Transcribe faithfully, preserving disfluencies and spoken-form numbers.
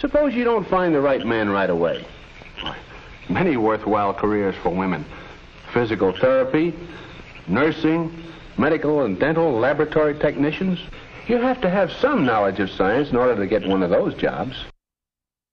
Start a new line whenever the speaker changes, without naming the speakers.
Suppose you don't find the right man right away.
Many worthwhile careers for women.
Physical therapy, nursing, medical and dental laboratory technicians. You have to have some knowledge of science in order to get one of those jobs.